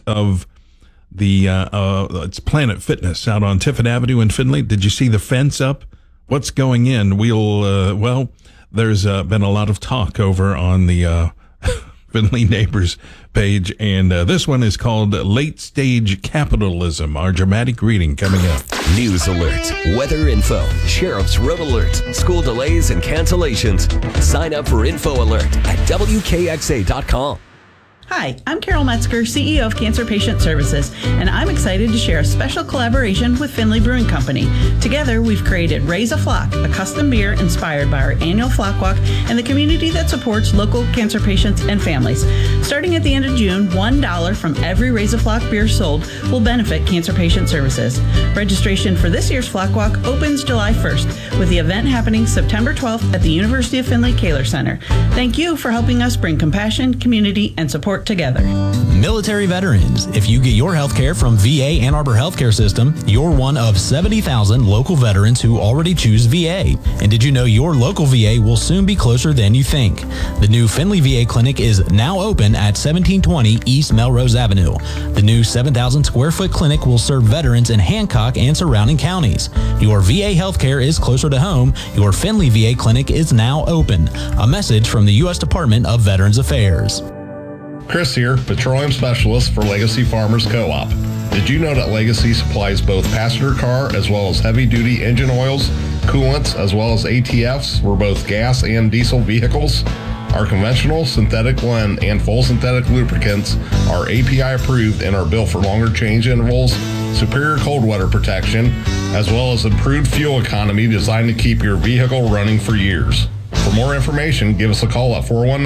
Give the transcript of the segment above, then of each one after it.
of the it's Planet Fitness out on Tiffin Avenue in Findlay. Did you see the fence up? What's going in? Well, there's been a lot of talk over on the Findlay Neighbors page, and this one is called Late Stage Capitalism. Our dramatic reading coming up. News alerts, weather info, sheriff's road alerts, school delays and cancellations. Sign up for Info Alert at WKXA.com. Hi, I'm Carol Metzger, CEO of Cancer Patient Services, and I'm excited to share a special collaboration with Findlay Brewing Company. Together, we've created Raise a Flock, a custom beer inspired by our annual Flock Walk and the community that supports local cancer patients and families. Starting at the end of June, $1 from every Raise a Flock beer sold will benefit Cancer Patient Services. Registration for this year's Flock Walk opens July 1st, with the event happening September 12th at the University of Findlay Kaler Center. Thank you for helping us bring compassion, community, and support together. Military veterans, if you get your health care from VA Ann Arbor Healthcare System, you're one of 70,000 local veterans who already choose VA. And did you know your local VA will soon be closer than you think? The new Findlay VA Clinic is now open at 1720 East Melrose Avenue. The new 7,000 square foot clinic will serve veterans in Hancock and surrounding counties. Your VA healthcare is closer to home. Your Findlay VA Clinic is now open. A message from the U.S. Department of Veterans Affairs. Chris here, Petroleum Specialist for Legacy Farmers Co-op. Did you know that Legacy supplies both passenger car as well as heavy-duty engine oils, coolants, as well as ATFs for both gas and diesel vehicles? Our conventional, synthetic blend, and full synthetic lubricants are API approved and are built for longer change intervals, superior cold weather protection, as well as improved fuel economy designed to keep your vehicle running for years. For more information, give us a call at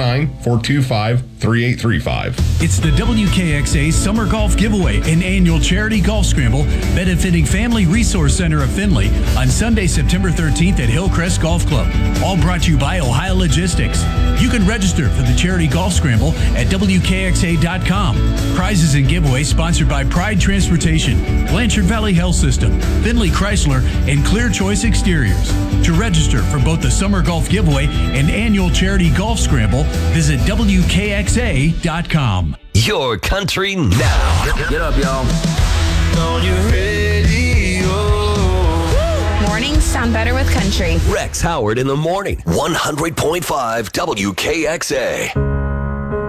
419-425-3835. It's the WKXA Summer Golf Giveaway, an annual charity golf scramble benefiting Family Resource Center of Findlay on Sunday, September 13th at Hillcrest Golf Club. All brought to you by Ohio Logistics. You can register for the charity golf scramble at WKXA.com. Prizes and giveaways sponsored by Pride Transportation, Blanchard Valley Health System, Findlay Chrysler, and Clear Choice Exteriors. To register for both the Summer Golf Giveaway and annual charity golf scramble, visit WKXA.com. Your country now. Get up, y'all. On your radio. Mornings sound better with country. Rex Howard in the morning. 100.5 WKXA.